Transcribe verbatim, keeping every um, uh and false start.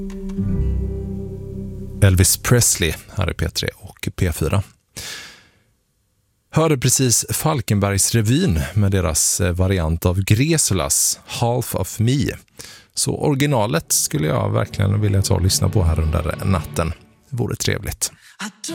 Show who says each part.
Speaker 1: Elvis Presley här i P tre och P fyra. Hörde precis Falkenbergsrevyn med deras variant av Gresulas Half of Me. Så originalet skulle jag verkligen vilja ta och lyssna på här under natten. Det vore trevligt.